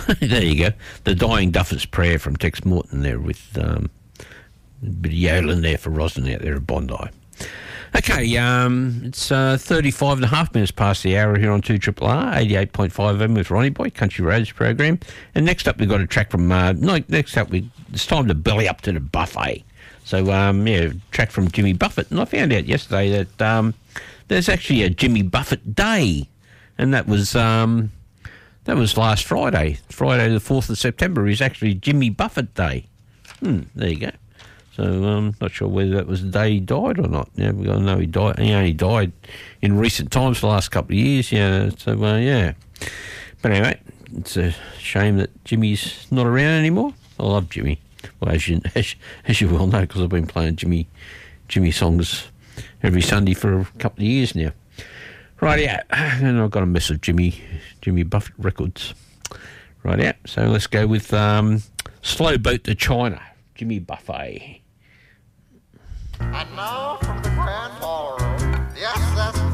There you go. The Dying Duffer's Prayer from Tex Morton there with a bit of yodeling there for Roslyn out there at Bondi. Okay, it's 35 and a half minutes past the hour here on 2RRR, 88.5 M with Ronnie Boy, Country Roads program. And next up, we've got a track from, it's time to belly up to the buffet. So, track from Jimmy Buffett. And I found out yesterday that there's actually a Jimmy Buffett Day. And that was last Friday. Friday the 4th of September is actually Jimmy Buffett Day. There you go. So I'm not sure whether that was the day he died or not. Yeah, we got to know he died. He only died in recent times, the last couple of years. Yeah, so yeah. But anyway, it's a shame that Jimmy's not around anymore. I love Jimmy. Well, as you well know, because I've been playing Jimmy songs every Sunday for a couple of years now. Right, yeah. And I've got a mess of Jimmy Buffett records. Right, yeah. So let's go with Slow Boat to China, Jimmy Buffett. And now from the Grand Ballroom, yes, that's